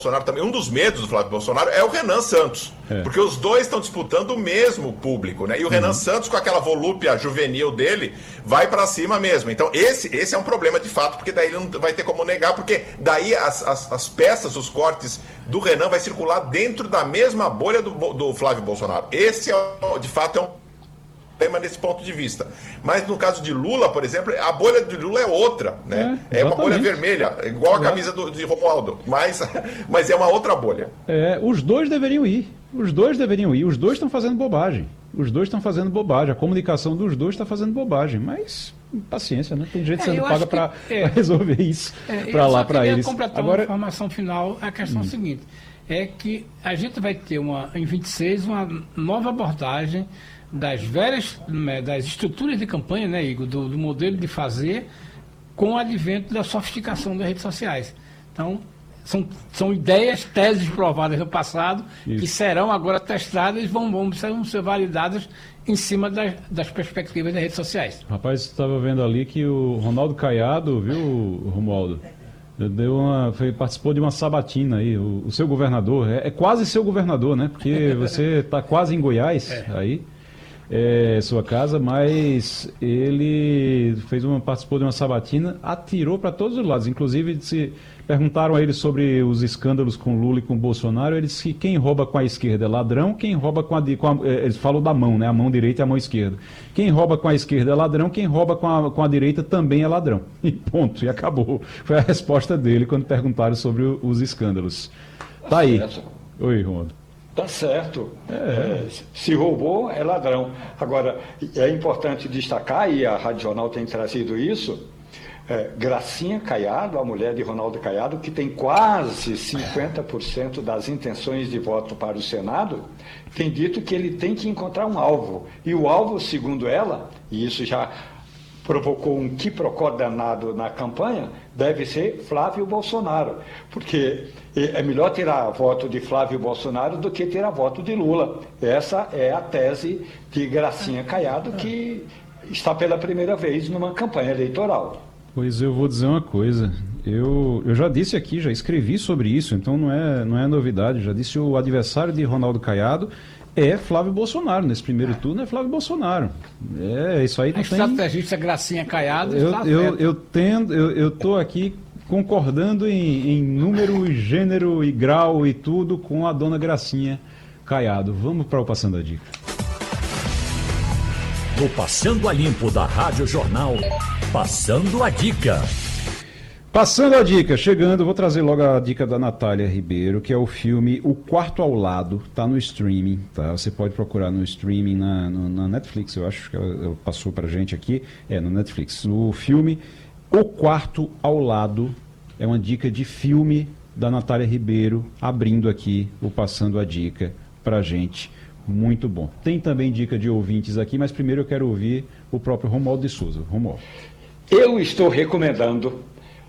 Bolsonaro também, um dos medos do Flávio Bolsonaro é o Renan Santos, porque os dois estão disputando o mesmo público, né? E o Renan Santos, com aquela volúpia juvenil dele, vai para cima mesmo. Então esse é um problema de fato, porque daí ele não vai ter como negar, porque daí as peças, os cortes do Renan vai circular dentro da mesma bolha do Flávio Bolsonaro. Esse, de fato, é um problema desse ponto de vista. Mas no caso de Lula, por exemplo, a bolha de Lula é outra, né? É uma bolha vermelha, igual a camisa de Romualdo, mas é uma outra bolha. Os dois deveriam ir. Os dois estão fazendo bobagem. A comunicação dos dois está fazendo bobagem. Mas, paciência, né? Tem gente sendo paga para resolver isso. Para lá, para eles. Completar agora, uma informação final, a questão seguinte. É que a gente vai ter em 26 uma nova abordagem das das estruturas de campanha, né, Igor, do modelo de fazer, com o advento da sofisticação das redes sociais. Então, são ideias, teses provadas no passado, que serão agora testadas e vão ser validadas em cima das perspectivas das redes sociais. Rapaz, estava vendo ali que o Ronaldo Caiado, viu, Romualdo? Participou de uma sabatina aí, o seu governador, é quase seu governador, né? Porque você está quase em Goiás, aí. Sua casa, mas ele participou de uma sabatina, atirou para todos os lados, inclusive perguntaram a ele sobre os escândalos com Lula e com Bolsonaro, ele disse que quem rouba com a esquerda é ladrão, quem rouba ele falou da mão, né, a mão direita e a mão esquerda, quem rouba com a esquerda é ladrão, quem rouba com a direita também é ladrão, e ponto, e acabou, foi a resposta dele quando perguntaram sobre os escândalos. Tá aí. Oi, Romualdo. Tá certo. Se roubou, é ladrão. Agora, é importante destacar, e a Rádio Jornal tem trazido isso, Gracinha Caiado, a mulher de Ronaldo Caiado, que tem quase 50% das intenções de voto para o Senado, tem dito que ele tem que encontrar um alvo. E o alvo, segundo ela, e isso já provocou um quiprocó danado na campanha, deve ser Flávio Bolsonaro, porque é melhor tirar voto de Flávio Bolsonaro do que tirar voto de Lula. Essa é a tese de Gracinha Caiado, que está pela primeira vez numa campanha eleitoral. Pois eu vou dizer uma coisa, eu já disse aqui, já escrevi sobre isso, então não é novidade, já disse o adversário de Ronaldo Caiado é Flávio Bolsonaro, nesse primeiro turno é Flávio Bolsonaro. Isso aí não tem... A estrategista Gracinha Caiado eu estou aqui concordando em número, gênero e grau e tudo com a dona Gracinha Caiado. Vamos para o Passando a Dica. No Passando a Limpo da Rádio Jornal, Passando a Dica. Passando a dica, chegando, vou trazer logo a dica da Natália Ribeiro, que é o filme O Quarto ao Lado, tá no streaming, tá? Você pode procurar no streaming na Netflix, eu acho que ela passou pra gente aqui, no Netflix. O filme O Quarto ao Lado é uma dica de filme da Natália Ribeiro, abrindo aqui o Passando a Dica pra gente. Muito bom. Tem também dica de ouvintes aqui, mas primeiro eu quero ouvir o próprio Romualdo de Souza. Romualdo. Eu estou recomendando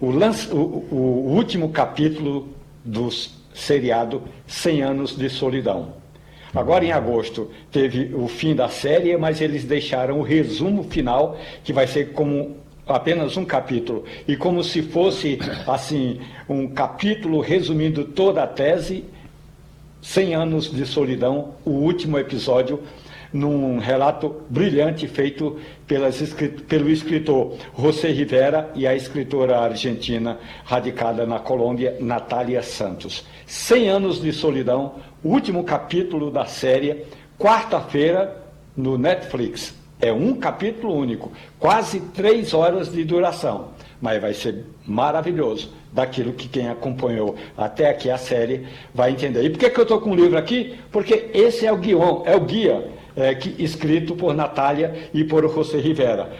o último capítulo do seriado 100 Anos de Solidão. Agora em agosto teve o fim da série, mas eles deixaram o resumo final, que vai ser como apenas um capítulo. E como se fosse assim um capítulo resumindo toda a tese, 100 Anos de Solidão, o último episódio, num relato brilhante feito pelo escritor José Rivera e a escritora argentina radicada na Colômbia, Natália Santos. 100 Anos de Solidão, o último capítulo da série, quarta-feira no Netflix. É um capítulo único, quase 3 horas de duração, mas vai ser maravilhoso, daquilo que quem acompanhou até aqui a série vai entender. E por que eu estou com o livro aqui? Porque esse é o guia escrito por Natália e por José Rivera.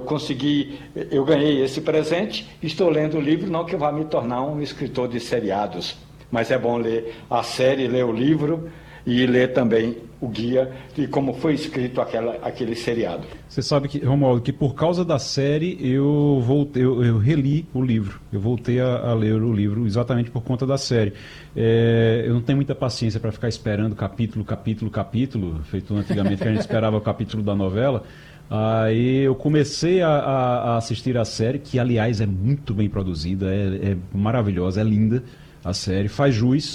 Eu ganhei esse presente, estou lendo o livro, não que vá me tornar um escritor de seriados, mas é bom ler a série, ler o livro e ler também o guia de como foi escrito aquele seriado. Você sabe que, Romualdo, que por causa da série eu reli o livro. Eu voltei a ler o livro exatamente por conta da série. Eu não tenho muita paciência para ficar esperando capítulo, feito antigamente que a gente esperava o capítulo da novela. Aí eu comecei a assistir a série, que aliás é muito bem produzida, é maravilhosa, é linda. A série faz jus